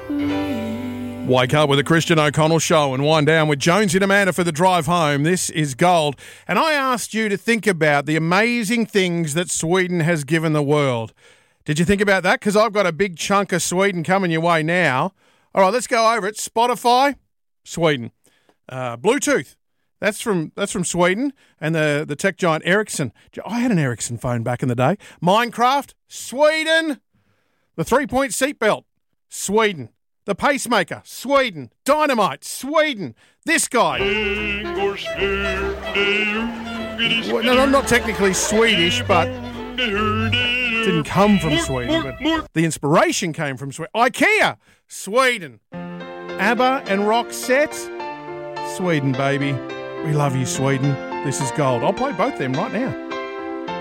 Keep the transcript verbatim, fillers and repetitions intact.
Wake up with the Christian O'Connell Show and wind down with Jonesy and Amanda for the drive home. This is gold. And I asked you to think about the amazing things that Sweden has given the world. Did you think about that? Because I've got a big chunk of Sweden coming your way now. All right, let's go over it. Spotify, Sweden. Uh, Bluetooth, that's from that's from Sweden. And the, the tech giant Ericsson. I had an Ericsson phone back in the day. Minecraft, Sweden. The three-point seatbelt, Sweden. The pacemaker, Sweden. Dynamite, Sweden. This guy. Well, no, I'm not technically Swedish, but didn't come from Sweden. But the inspiration came from Sweden. IKEA, Sweden. ABBA and Roxette, Sweden, baby. We love you, Sweden. This is gold. I'll play both them right now.